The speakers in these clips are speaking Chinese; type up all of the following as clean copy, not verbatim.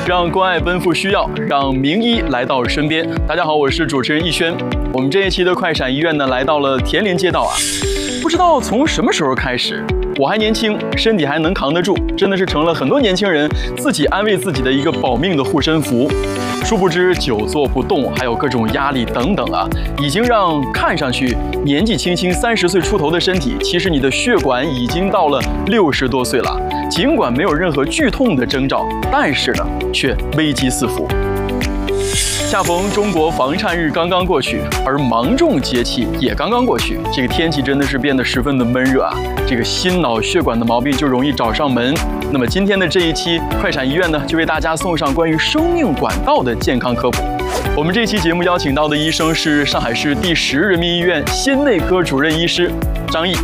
让关爱奔赴需要，让名医来到身边。大家好，我是主持人逸轩。我们这一期的快闪医院呢，来到了田林街道啊。不知道从什么时候开始，我还年轻，身体还能扛得住，真的是成了很多年轻人自己安慰自己的一个保命的护身符。殊不知久坐不动，还有各种压力等等啊，已经让看上去年纪轻轻30岁出头的身体，其实你的血管已经到了60多岁了。尽管没有任何剧痛的征兆，但是呢，却危机四伏。恰逢中国房产日刚刚过去，而芒种节气也刚刚过去，这个天气真的是变得十分的闷热啊！这个心脑血管的毛病就容易找上门。那么今天的这一期快闪医院呢，就为大家送上关于生命管道的健康科普。我们这期节目邀请到的医生是上海市第10人民医院心内科主任医师张毅。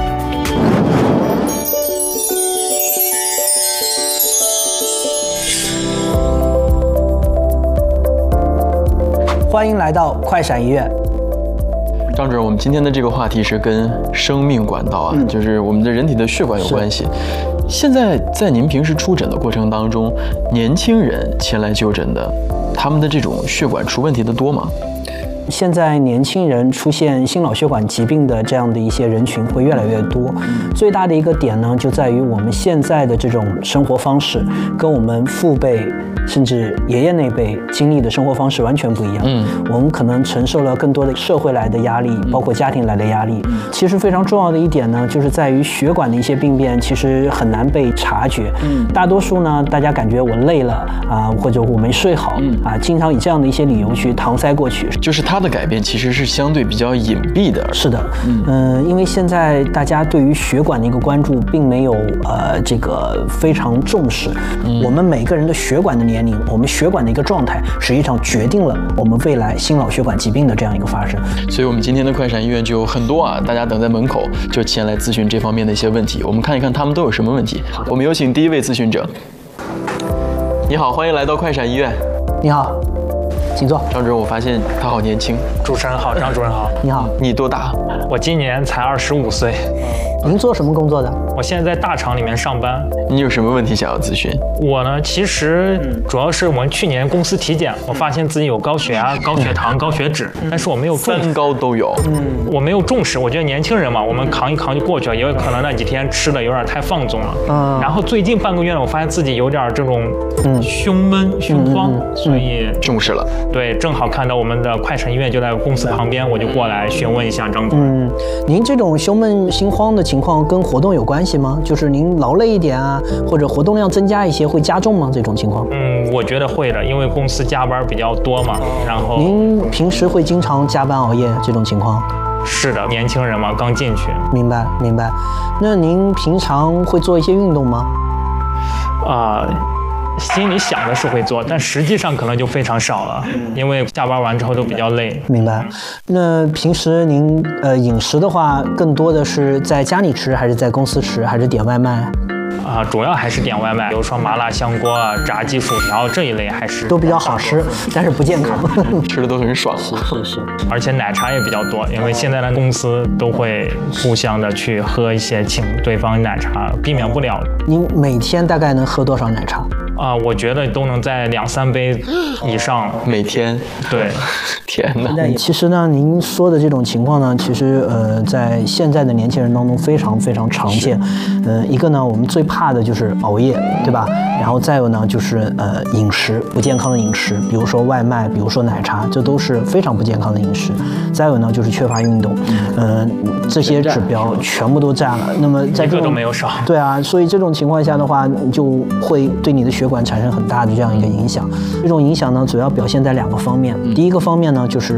欢迎来到快闪医院。 张主任，我们今天的这个话题是跟生命管道啊，就是我们的人体的血管有关系。现在在您平时出诊的过程当中，年轻人前来就诊的，他们的这种血管出问题的多吗？ 现在年轻人出现心脑血管疾病的这样的一些人群会越来越多，最大的一个点呢，就在于我们现在的这种生活方式跟我们父辈甚至爷爷那辈经历的生活方式完全不一样。我们可能承受了更多的社会来的压力，包括家庭来的压力。其实非常重要的一点呢，就是在于血管的一些病变其实很难被察觉。大多数呢，大家感觉我累了啊，或者我没睡好啊，经常以这样的一些理由去搪塞过去。 就是它的改变其实是相对比较隐蔽的。 是的，因为现在大家对于血管的一个关注并没有这个非常重视。我们每个人的血管的年龄，我们血管的一个状态，实际上决定了我们未来心脑血管疾病的这样一个发生。 所以我们今天的快闪医院就有很多啊，大家等在门口就前来咨询这方面的一些问题。我们看一看他们都有什么问题。我们有请第一位咨询者。你好，欢迎来到快闪医院。 你好，请坐。 张主任，我发现他好年轻。 主持人好，张主任好。 你好， 你多大？ 我今年才25岁。 您做什么工作的？ 我现在在大厂里面上班。 你有什么问题想要咨询？ 我呢，其实主要是我们去年公司体检，我发现自己有高血压、高血糖、高血脂，但是我没有重视。 三高都有。 我没有重视，我觉得年轻人嘛，我们扛一扛就过去了，也有可能那几天吃的有点太放纵了。然后最近半个月呢，我发现自己有点这种胸闷、胸慌，所以重视了。 对，正好看到我们的快闪医院就在公司旁边，我就过来询问一下张主任。 您这种胸闷、心慌的情况跟活动有关系吗？就是您劳累一点啊，或者活动量增加一些，会加重吗？这种情况？ 我觉得会的，因为公司加班比较多嘛。然后您平时会经常加班熬夜这种情况？ 是的，年轻人嘛，刚进去。 明白明白。那您平常会做一些运动吗？ 心里想的是会做，但实际上可能就非常少了，因为下班完之后都比较累。 明白。那平时您饮食的话，更多的是在家里吃，还是在公司吃，还是点外卖？ 主要还是点外卖，比如说麻辣香锅啊、炸鸡薯条这一类，还是都比较好吃，但是不健康， 吃的都很爽。 是。 而且奶茶也比较多，因为现在的公司都会互相的去喝一些请对方奶茶，避免不了。 您每天大概能喝多少奶茶？ 我觉得都能在2-3杯以上。 每天？对。天哪！ 其实呢，您说的这种情况呢，其实在现在的年轻人当中非常非常常见。一个呢，我们最怕的就是熬夜，对吧？然后再有呢，就是饮食不健康的饮食，比如说外卖，比如说奶茶，这都是非常不健康的饮食。再有呢，就是缺乏运动。这些指标全部都占了。那么在这种一个都没有少。 对啊，所以这种情况下的话，就会对你的血管产生很大的这样一个影响。这种影响呢，主要表现在2个方面。第一个方面呢，就是